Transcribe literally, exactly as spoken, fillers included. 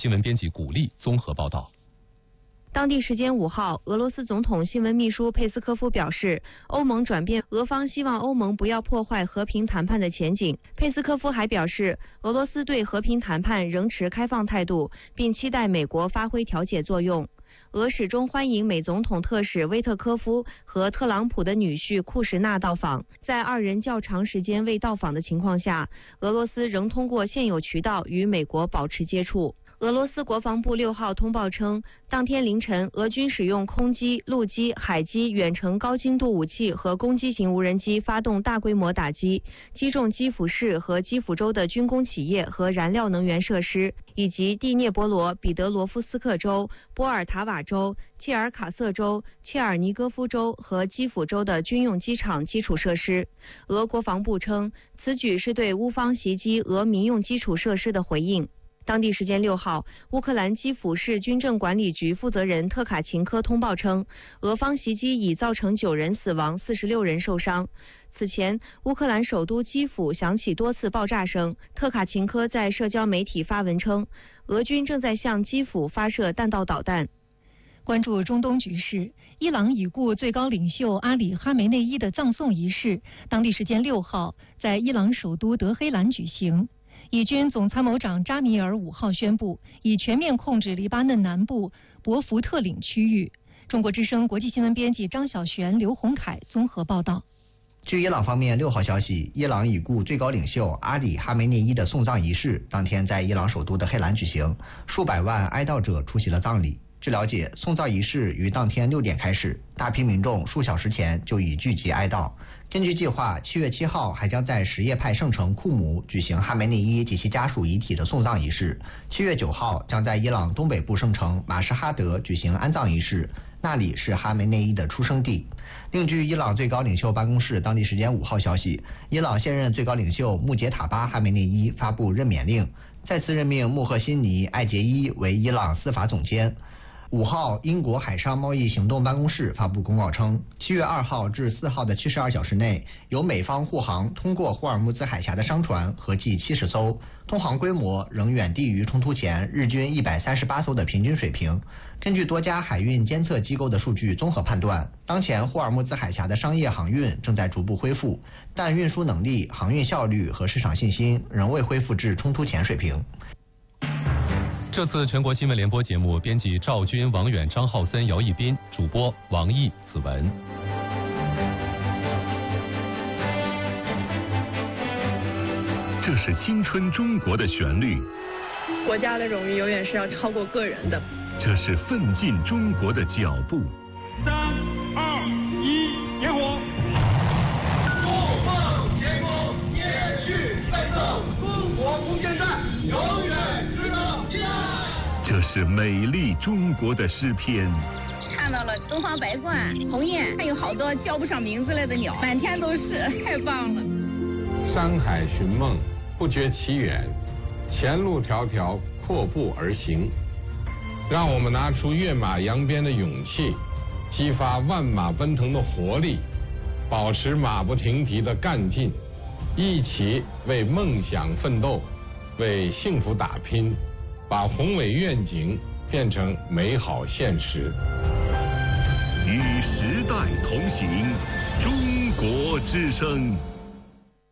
新闻编辑古丽综合报道。 当地时间五号，俄罗斯总统新闻秘书佩斯科夫表示，欧盟转变，俄方希望欧盟不要破坏和平谈判的前景。佩斯科夫还表示，俄罗斯对和平谈判仍持开放态度，并期待美国发挥调解作用。俄始终欢迎美总统特使威特科夫和特朗普的女婿库什纳到访。在二人较长时间未到访的情况下，俄罗斯仍通过现有渠道与美国保持接触。俄罗斯国防部六号通报称，当天凌晨，俄军使用空机、陆基、海基远程高精度武器和攻击型无人机发动大规模打击，击中基辅市和基辅州的军工企业和燃料能源设施，以及第聂伯罗、彼得罗夫斯克州、波尔塔瓦州、切尔卡瑟州、切尔尼戈夫州和基辅州的军用机场基础设施。俄国防部称，此举是对乌方袭击俄民用基础设施的回应。当地时间六号，乌克兰基辅市军政管理局负责人特卡琴科通报称，俄方袭击已造成九人死亡、四十六人受伤。此前，乌克兰首都基辅响起多次爆炸声。特卡琴科在社交媒体发文称，俄军正在向基辅发射弹道导弹。 关注中东局势，伊朗已故最高领袖阿里·哈梅内伊的葬送仪式，当地时间六号在伊朗首都德黑兰举行。以军总参谋长扎米尔五号宣布，已全面控制黎巴嫩南部博福特岭区域。中国之声国际新闻编辑张小璇、刘洪凯综合报道。 据伊朗方面六号消息，伊朗已故最高领袖阿里·哈梅内伊的送葬仪式当天在伊朗首都的黑兰举行，数百万哀悼者出席了葬礼。据了解，送葬仪式于当天六点开始，大批民众数小时前就已聚集哀悼。根据计划，七月七号还将在什叶派圣城库姆举行哈梅内伊及其家属遗体的送葬仪式。七月九号将在伊朗东北部圣城马什哈德举行安葬仪式，那里是哈梅内伊的出生地。另据伊朗最高领袖办公室当地时间五号消息，伊朗现任最高领袖穆杰塔巴哈梅内伊发布任免令，再次任命穆赫辛尼艾杰伊为伊朗司法总监。五号，英国海上贸易行动办公室发布公告称，七月二号至四号的七十二小时内，由美方护航通过霍尔木兹海峡的商船合计七十艘，通航规模仍远低于冲突前日均一百三十八艘的平均水平。根据多家海运监测机构的数据综合判断，当前霍尔木兹海峡的商业航运正在逐步恢复，但运输能力、航运效率和市场信心仍未恢复至冲突前水平。 这次全国新闻联播节目，编辑赵军、王远、张浩森、姚一斌，主播王毅、子文。 这是青春中国的旋律， 国家的荣誉永远是要超过个人的。 这是奋进中国的脚步。 三二一，点火！ 不梦前功，延续奋斗，中国无限战，永远值得期待。 这是美丽中国的诗篇。 看到了东方白鹳、鸿雁，还有好多叫不上名字来的鸟，满天都是，太棒了。 山海寻梦，不觉其远，前路迢迢，阔步而行。让我们拿出跃马扬鞭的勇气，激发万马奔腾的活力，保持马不停蹄的干劲，一起为梦想奋斗，为幸福打拼，把宏伟愿景变成美好现实。 与时代同行，中国之声。